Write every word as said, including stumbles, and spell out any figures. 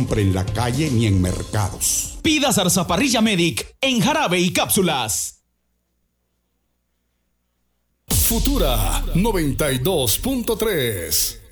compre en la calle ni en mercados. Pida Zarzaparrilla Medic en jarabe y cápsulas. Futura noventa y dos punto tres.